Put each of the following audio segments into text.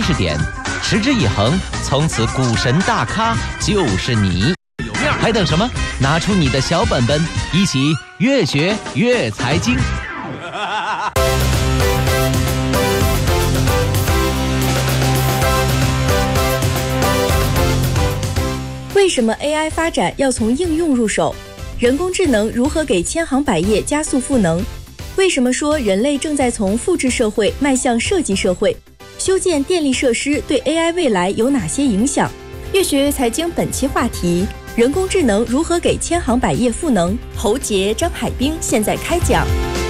30点，持之以恒，从此股神大咖就是你。还等什么？拿出你的小本本，一起越学越财经。 为什么 AI 发展要从应用入手？人工智能如何给千行百业加速赋能？为什么说人类正在从复制社会迈向设计社会？修建电力设施对 AI 未来有哪些影响？越学越财经本期话题：人工智能如何给千行百业赋能？侯杰、张海滨现在开讲。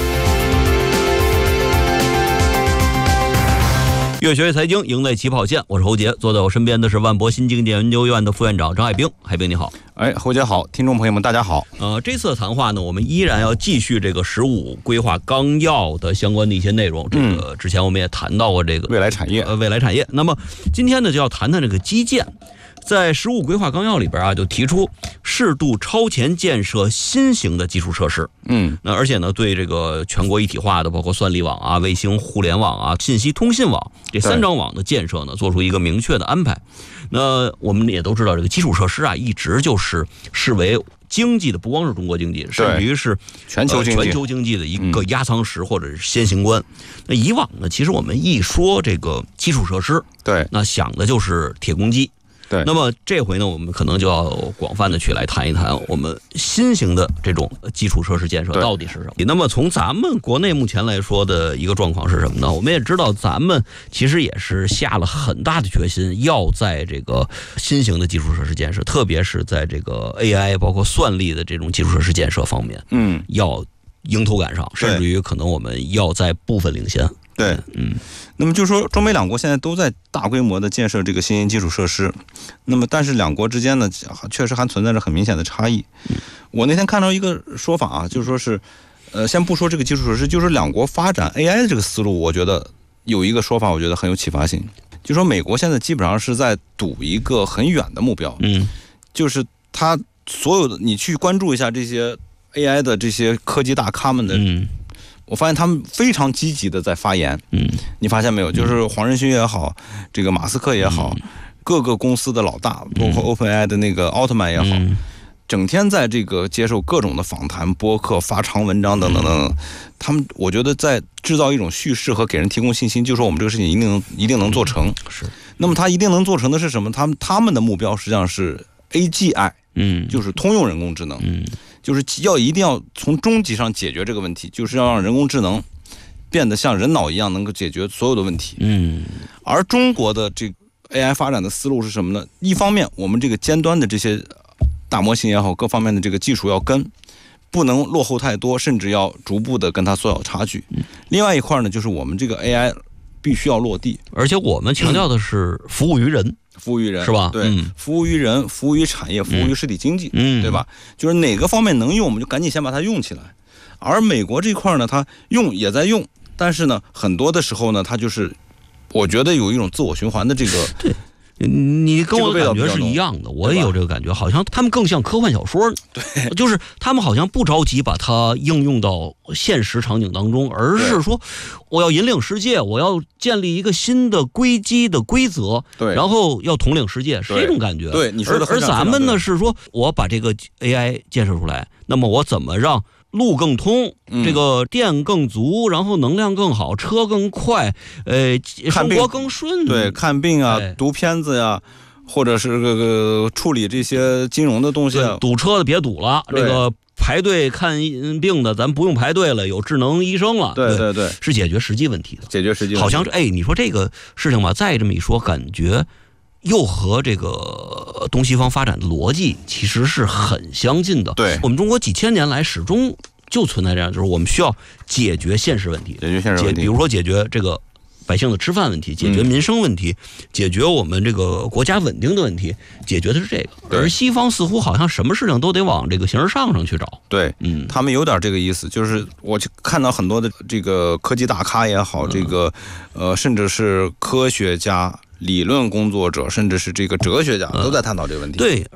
越学越财经，赢在起跑线。我是侯杰，坐在我身边的是万博新经济研究院的副院长张海滨。海滨你好。 侯杰好，听众朋友们大家好。 这次的谈话呢，我们依然要继续这个15规划纲要的相关的一些内容。这个之前我们也谈到过这个未来产业， 未来产业。那么今天呢，就要谈谈这个基建。在15规划纲要里边啊，就提出适度超前建设新型的基础设施。那而且呢，对这个全国一体化的，包括算力网啊、卫星互联网啊、信息通信网这3张网的建设呢，做出一个明确的安排。那我们也都知道，这个基础设施啊，一直就是视为经济的，不光是中国经济，甚至于是全球经济的一个压舱石或者是先行官。那以往呢，其实我们一说这个基础设施， 对， 那想的就是铁公鸡。 对， 那么这回呢，我们可能就要广泛的去来谈一谈我们新型的这种基础设施建设到底是什么。那么从咱们国内目前来说的一个状况是什么呢？我们也知道，咱们其实也是下了很大的决心，要在这个新型的基础设施建设，特别是在这个 AI 包括算力的这种基础设施建设方面，要迎头赶上，甚至于可能我们要在部分领先。 对，那么就是说，中美两国现在都在大规模的建设这个新型基础设施，那么但是两国之间呢，确实还存在着很明显的差异。我那天看到一个说法啊，就是说是，先不说这个基础设施，就是两国发展 AI 的这个思路，我觉得有一个说法，我觉得很有启发性，就说美国现在基本上是在赌一个很远的目标，就是他所有的你去关注一下这些 AI 的这些科技大咖们的。我发现他们非常积极的在发言，你发现没有？就是黄仁勋也好，这个马斯克也好，各个公司的老大，包括 OpenAI 的那个奥特曼也好，整天在这个接受各种的访谈、播客、发长文章等等等等。他们我觉得在制造一种叙事和给人提供信心，就说我们这个事情一定能做成。 是。 那么他一定能做成的是什么？他们的目标实际上是 AGI，就是通用人工智能。就是一定要从终极上解决这个问题，就是要让人工智能变得像人脑一样能够解决所有的问题。而中国的这个 AI 发展的思路是什么呢？一方面，我们这个尖端的这些大模型也好，各方面的这个技术要不能落后太多，甚至要逐步的跟它缩小差距。另外一块呢，就是我们这个 AI 必须要落地， 而且我们强调的是服务于人。 服务于人是吧？ 对，服务于人，服务于产业，服务于实体经济，对吧？就是哪个方面能用，我们就赶紧先把它用起来。而美国这块呢，它用也在用，但是呢，很多的时候呢，它就是我觉得有一种自我循环的这个。 对。你跟我的感觉是一样的，我也有这个感觉，好像他们更像科幻小说。 对， 就是他们好像不着急把它应用到现实场景当中，而是说我要引领世界，我要建立一个新的硅基的规则， 对， 然后要统领世界，是这种感觉。 对，你说的很而咱们呢是说，我把这个 AI 建设出来，那么我怎么让路更通，这个电更足，然后能量更好，车更快，生活更顺。 对，看病啊，读片子呀，或者是处理这些金融的东西。 堵车的别堵了，这个排队看病的咱不用排队了，有智能医生了。 对， 是解决实际问题的。 解决实际问题。 好像是你说这个事情吧，再这么一说，感觉又和这个东西方发展的逻辑其实是很相近的。 对， 我们中国几千年来始终就存在这样，就是我们需要解决现实问题，比如说解决这个百姓的吃饭问题，解决民生问题，解决我们这个国家稳定的问题，解决的是这个。而西方似乎好像什么事情都得往这个形而上去找。 对，他们有点这个意思，就是我看到很多的这个科技大咖也好，这个甚至是科学家、理论工作者，甚至是这个哲学家都在探讨这个问题。 对。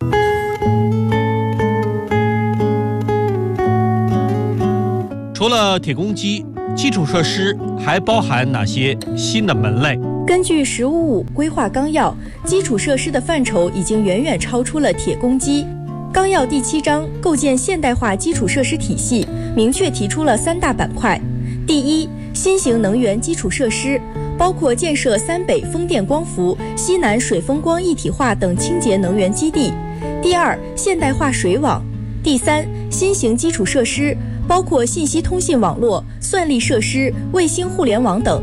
除了铁公鸡， 基础设施还包含哪些新的门类？ 根据“十五五”规划纲要，基础设施的范畴已经远远超出了铁公鸡。纲要第7章构建现代化基础设施体系，明确提出了3大板块。第一，新型能源基础设施，包括建设3北风电光伏、西南水风光一体化等清洁能源基地。第二，现代化水网。第三，新型基础设施，包括信息通信网络、算力设施、卫星互联网等。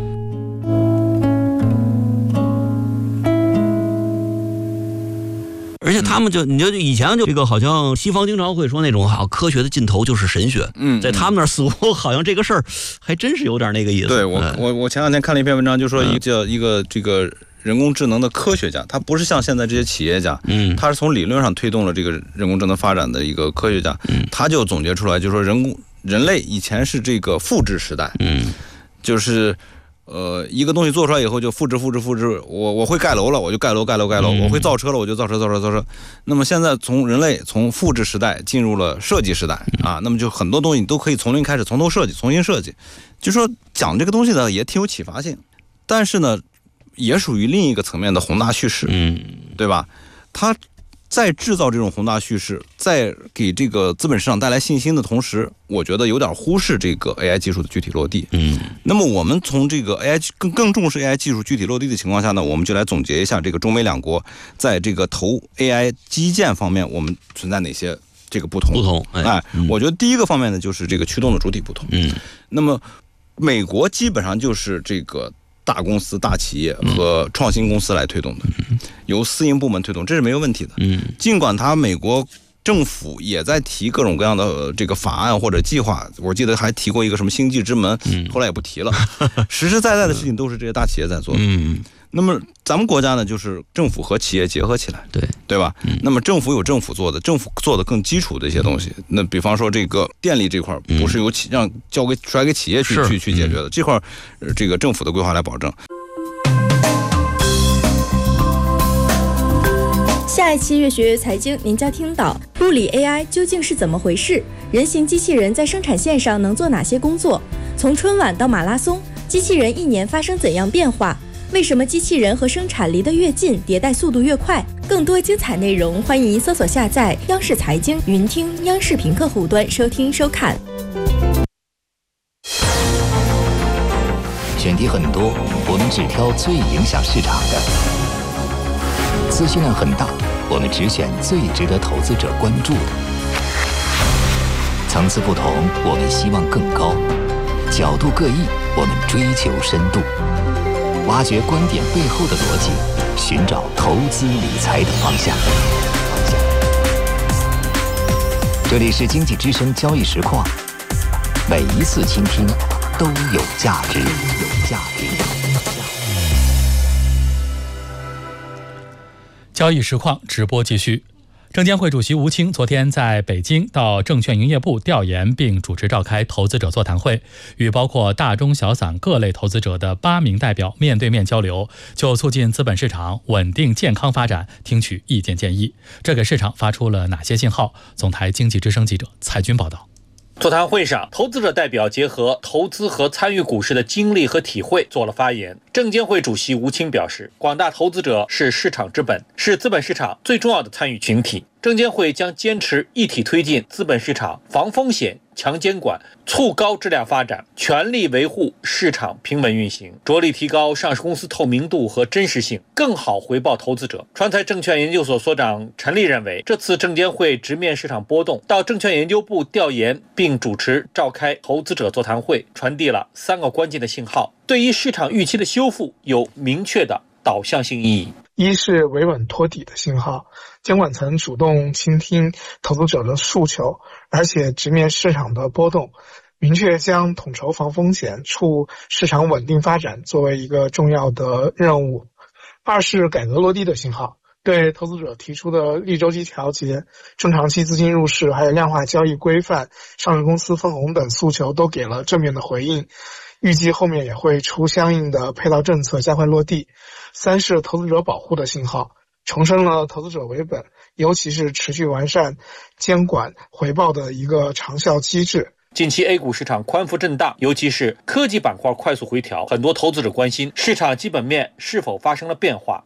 而且他们你就以前就这个好像西方经常会说那种好科学的尽头就是神学，在他们那儿似乎好像这个事儿还真是有点那个意思。 对，我前两天看了一篇文章，就说一个这个人工智能的科学家，他不是像现在这些企业家，他是从理论上推动了这个人工智能发展的一个科学家，他就总结出来，就说人类以前是这个复制时代，就是一个东西做出来以后就复制，我会盖楼了，我就盖楼，我会造车了，我就造车。那么现在人类从复制时代进入了设计时代啊，那么就很多东西你都可以从零开始，从头设计，重新设计。就说讲这个东西呢，也挺有启发性，但是呢，也属于另一个层面的宏大叙事，对吧？它在制造这种宏大叙事，在给这个资本市场带来信心的同时，我觉得有点忽视这个 AI 技术的具体落地。那么我们从这个 AI 更重视 AI 技术具体落地的情况下呢，我们就来总结一下这个中美两国在这个投 AI 基建方面，我们存在哪些这个不同。我觉得第一个方面呢，就是这个驱动的主体不同。那么美国基本上就是这个大公司、大企业和创新公司来推动的，由私营部门推动，这是没有问题的。尽管美国政府也在提各种各样的这个法案或者计划，我记得还提过一个什么星际之门，后来也不提了。实实在在的事情都是这些大企业在做的。那么咱们国家呢，就是政府和企业结合起来，对吧？那么政府有政府做的，政府做的更基础的一些东西。那比方说这个电力这块，不是由甩给企业去解决的，这块这个政府的规划来保证。 下一期越学越财经，您将听到物理 AI 究竟是怎么回事？人形机器人在生产线上能做哪些工作？从春晚到马拉松，机器人1年发生怎样变化？为什么机器人和生产离得越近，迭代速度越快？更多精彩内容，欢迎搜索下载央视财经云听央视频客户端收听收看。 选题很多，我们只挑最影响市场的；资讯量很大，我们只选最值得投资者关注的。层次不同，我们希望更高；角度各异，我们追求深度。挖掘观点背后的逻辑，寻找投资理财的方向。这里是经济之声交易实况，每一次倾听都有价值。 交易实况直播继续。证监会主席吴清昨天在北京到证券营业部调研，并主持召开投资者座谈会，与包括大中小散各类投资者的8名代表面对面交流，就促进资本市场稳定健康发展听取意见建议。这给市场发出了哪些信号？总台经济之声记者蔡军报道。 座谈会上，投资者代表结合投资和参与股市的经历和体会做了发言。证监会主席吴清表示，广大投资者是市场之本，是资本市场最重要的参与群体。证监会将坚持一体推进资本市场防风险、强监管、促高质量发展，全力维护市场平稳运行，着力提高上市公司透明度和真实性，更好回报投资者。川财证券研究所所长陈立认为，这次证监会直面市场波动，到证券研究部调研并主持召开投资者座谈会，传递了3个关键的信号，对于市场预期的修复有明确的导向性意义。 一是维稳托底的信号，监管层主动倾听投资者的诉求，而且直面市场的波动，明确将统筹防风险、促市场稳定发展作为一个重要的任务。二是改革落地的信号，对投资者提出的逆周期调节、中长期资金入市，还有量化交易规范、上市公司分红等诉求都给了正面的回应，预计后面也会出相应的配套政策加快落地。三是投资者保护的信号，重申了投资者为本，尤其是持续完善监管回报的一个长效机制。 近期 A 股市场宽幅震荡，尤其是科技板块快速回调，很多投资者关心市场基本面是否发生了变化。